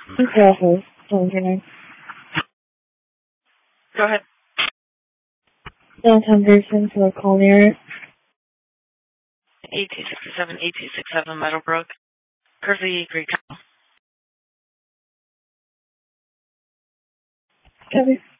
Careful. Don't Go ahead. Downtown Pearson for Collier. 8267 Meadowbrook. Kersey Creek. Copy.